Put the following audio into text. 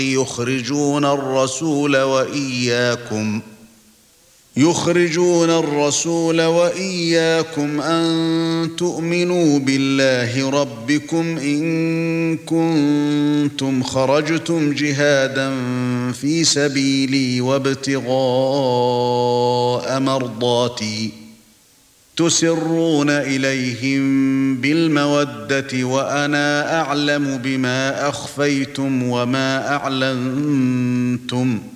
يخرجون الرسول وإياكم أن تؤمنوا بالله ربكم إن كنتم خرجتم جهادا في سبيلي وابتغاء مرضاتي تسرون إليهم بالمودة وأنا أعلم بما أخفيتم وما أعلنتم